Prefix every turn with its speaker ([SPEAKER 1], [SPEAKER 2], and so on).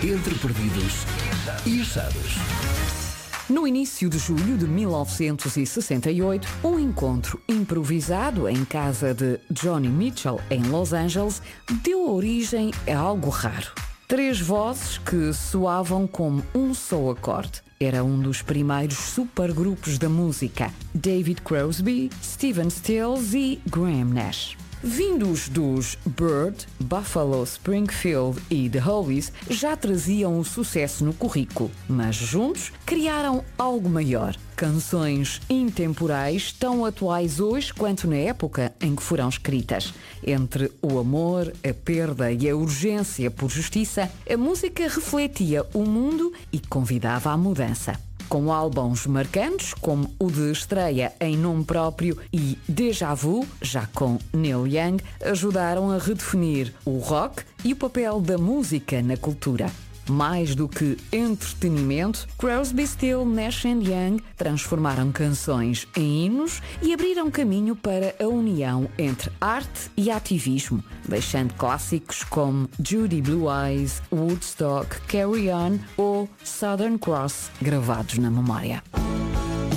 [SPEAKER 1] Entre perdidos e achados.
[SPEAKER 2] No início de julho de 1968, um encontro improvisado em casa de Joni Mitchell, em Los Angeles, deu origem a algo raro. 3 vozes que soavam como um só acorde. Era um dos primeiros supergrupos da música: David Crosby, Stephen Stills e Graham Nash. Vindos dos Bird, Buffalo Springfield e The Hollies, já traziam o sucesso no currículo, mas juntos criaram algo maior. Canções intemporais, tão atuais hoje quanto na época em que foram escritas. Entre o amor, a perda e a urgência por justiça, a música refletia o mundo e convidava à mudança. Com álbuns marcantes, como o de estreia em nome próprio e Déjà Vu, já com Neil Young, ajudaram a redefinir o rock e o papel da música na cultura. Mais do que entretenimento, Crosby, Stills, Nash & Young transformaram canções em hinos e abriram caminho para a união entre arte e ativismo, deixando clássicos como Judy Blue Eyes, Woodstock, Carry On ou Southern Cross gravados na memória.